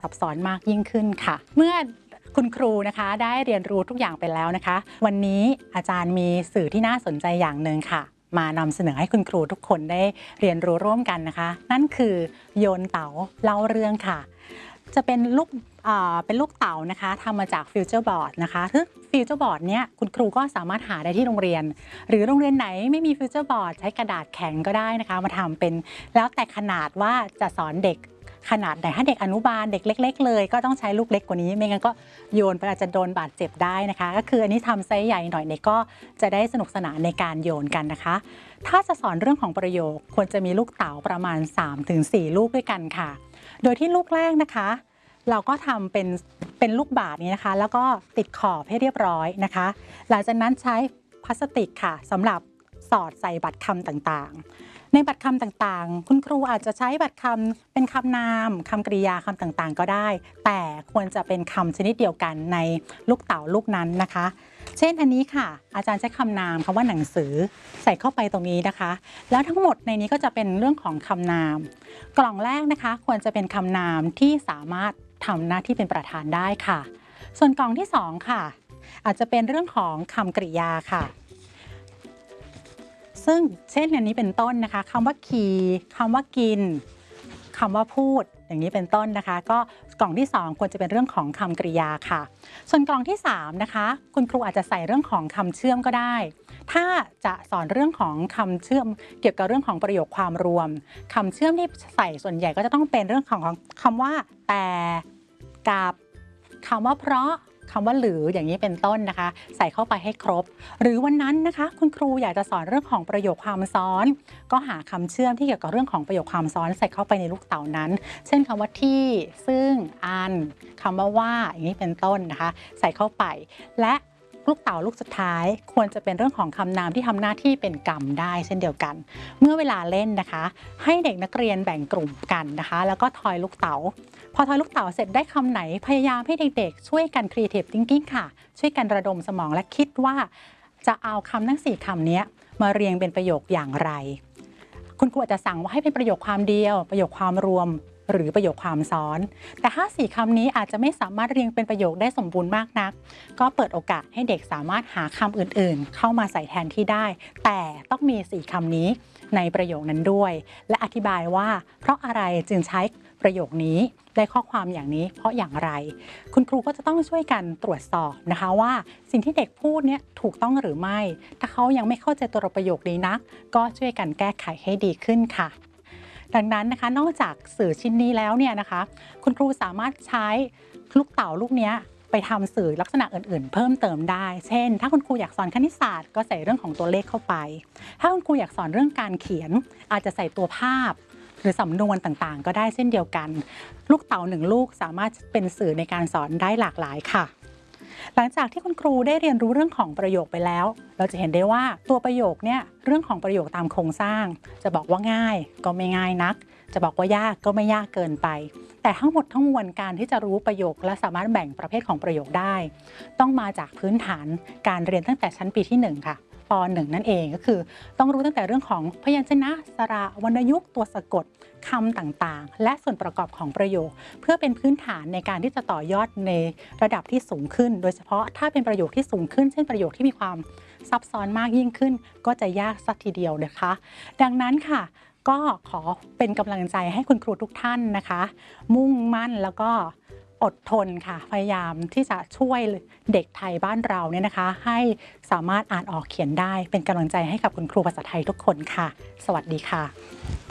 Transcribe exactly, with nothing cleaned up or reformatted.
ซับซ้อนมากยิ่งขึ้นค่ะเมื่อคุณครูนะคะได้เรียนรู้ทุกอย่างไปแล้วนะคะวันนี้อาจารย์มีสื่อที่น่าสนใจอย่างหนึ่งค่ะมานำเสนอให้คุณครูทุกคนได้เรียนรู้ร่วมกันนะคะนั่นคือโยนเต๋าเล่าเรื่องค่ะจะเป็นลูกเป็นลูกเต๋านะคะทำมาจากฟิวเจอร์บอร์ดนะคะซึ่งฟิวเจอร์บอร์ดเนี้ยคุณครูก็สามารถหาได้ที่โรงเรียนหรือโรงเรียนไหนไม่มีฟิวเจอร์บอร์ดใช้กระดาษแข็งก็ได้นะคะมาทำเป็นแล้วแต่ขนาดว่าจะสอนเด็กขนาดไหนถ้าเด็กอนุบาลเด็กเล็กๆเลยก็ต้องใช้ลูกเล็กกว่านี้ไม่งั้นก็โยนไปอาจจะโดนบาดเจ็บได้นะคะก็คืออันนี้ทำไซส์ใหญ่หน่อยเด็กก็จะได้สนุกสนานในการโยนกันนะคะถ้าจะสอนเรื่องของประโยคควรจะมีลูกเต๋าประมาณ สามถึงสี่ ลูกด้วยกันค่ะโดยที่ลูกแรกนะคะเราก็ทำเป็นเป็นลูกบาศก์นี้นะคะแล้วก็ติดขอบให้เรียบร้อยนะคะหลังจากนั้นใช้พลาสติกค่ะสำหรับสอดใส่บัตรคำต่างๆในบัตรคำต่างๆคุณครูอาจจะใช้บัตรคำเป็นคำนามคำกริยาคำต่างๆก็ได้แต่ควรจะเป็นคำชนิดเดียวกันในลูกเต๋าลูกนั้นนะคะเช่นอันนี้ค่ะอาจารย์ใช้คำนามคำว่าหนังสือใส่เข้าไปตรงนี้นะคะแล้วทั้งหมดในนี้ก็จะเป็นเรื่องของคำนามกล่องแรกนะคะควรจะเป็นคำนามที่สามารถทำหน้าที่เป็นประธานได้ค่ะส่วนกล่องที่สองค่ะอาจจะเป็นเรื่องของคำกริยาค่ะซึ่งเช่นอันนี้เป็นต้นนะคะคำว่าขี่คำว่ากินคำว่าพูดอย่างนี้เป็นต้นนะคะก็กล่องที่สองควรจะเป็นเรื่องของคำกริยาค่ะส่วนกล่องที่สามนะคะคุณครูอาจจะใส่เรื่องของคำเชื่อมก็ได้ถ้าจะสอนเรื่องของคำเชื่อมเกี่ยวกับเรื่องของประโยคความรวมคำเชื่อมที่ใส่ส่วนใหญ่ก็จะต้องเป็นเรื่องของคำว่าแต่กับคำว่าเพราะคำว่าหรืออย่างนี้เป็นต้นนะคะใส่เข้าไปให้ครบหรือวันนั้นนะคะคุณครูอยากจะสอนเรื่องของประโยคความซ้อนก็หาคำเชื่อมที่เกี่ยวกับเรื่องของประโยคความซ้อนใส่เข้าไปในลูกเต๋านั้นเช่นคำว่าที่ซึ่งอันคำว่าว่าอย่างนี้เป็นต้นนะคะใส่เข้าไปและลูกเต๋าลูกสุดท้ายควรจะเป็นเรื่องของคำนามที่ทำหน้าที่เป็นกรรมได้เช่นเดียวกันเมื่อเวลาเล่นนะคะให้เด็กนักเรียนแบ่งกลุ่มกันนะคะแล้วก็ทอยลูกเต๋าพอทอยลูกเต๋าเสร็จได้คำไหนพยายามให้เด็กๆช่วยกัน creative thinking ค่ะช่วยกันระดมสมองและคิดว่าจะเอาคำทั้งสี่คำนี้มาเรียงเป็นประโยคอย่างไรคุณครูอาจจะสั่งว่าให้เป็นประโยคความเดียวประโยคความรวมหรือประโยคความซ้อนแต่ถ้าสี่คำนี้อาจจะไม่สามารถเรียงเป็นประโยคได้สมบูรณ์มากนักก็เปิดโอกาสให้เด็กสามารถหาคำอื่นๆเข้ามาใส่แทนที่ได้แต่ต้องมีสี่คำนี้ในประโยคนั้นด้วยและอธิบายว่าเพราะอะไรจึงใช้ประโยคนี้ได้ข้อความอย่างนี้เพราะอย่างไรคุณครูก็จะต้องช่วยกันตรวจสอบนะคะว่าสิ่งที่เด็กพูดเนี่ยถูกต้องหรือไม่ถ้าเขายังไม่เข้าใจตัวประโยคนี้นักก็ช่วยกันแก้ไขให้ดีขึ้นค่ะดังนั้นนะคะนอกจากสื่อชิ้นนี้แล้วเนี่ยนะคะคุณครูสามารถใช้ลูกเต๋าลูกนี้ไปทำสื่อลักษณะอื่นๆเพิ่มเติมได้เช่นถ้าคุณครูอยากสอนคณิตศาสตร์ก็ใส่เรื่องของตัวเลขเข้าไปถ้าคุณครูอยากสอนเรื่องการเขียนอาจจะใส่ตัวภาพหรือสำนวนต่างๆก็ได้เช่นเดียวกันลูกเต๋าหนึ่งลูกสามารถเป็นสื่อในการสอนได้หลากหลายค่ะหลังจากที่คุณครูได้เรียนรู้เรื่องของประโยคไปแล้วเราจะเห็นได้ว่าตัวประโยคเนี่ยเรื่องของประโยคตามโครงสร้างจะบอกว่าง่ายก็ไม่ง่ายนักจะบอกว่ายากก็ไม่ยากเกินไปแต่ทั้งหมดทั้งมวลการที่จะรู้ประโยคและสามารถแบ่งประเภทของประโยคได้ต้องมาจากพื้นฐานการเรียนตั้งแต่ชั้นปีที่หนึ่งค่ะป หนึ่ง นั่นเองก็คือต้องรู้ตั้งแต่เรื่องของพยัญชนะสระวรรณยุกต์ตัวสะกดคำต่างๆและส่วนประกอบของประโยคเพื่อเป็นพื้นฐานในการที่จะต่อยอดในระดับที่สูงขึ้นโดยเฉพาะถ้าเป็นประโยคที่สูงขึ้นเช่นประโยคที่มีความซับซ้อนมากยิ่งขึ้นก็จะยากสักทีเดียวนะคะดังนั้นค่ะก็ขอเป็นกำลังใจให้คุณครูทุกท่านนะคะมุ่งมั่นแล้วก็อดทนค่ะพยายามที่จะช่วยเด็กไทยบ้านเราเนี่ยนะคะให้สามารถอ่านออกเขียนได้เป็นกำลังใจให้กับคุณครูภาษาไทยทุกคนค่ะสวัสดีค่ะ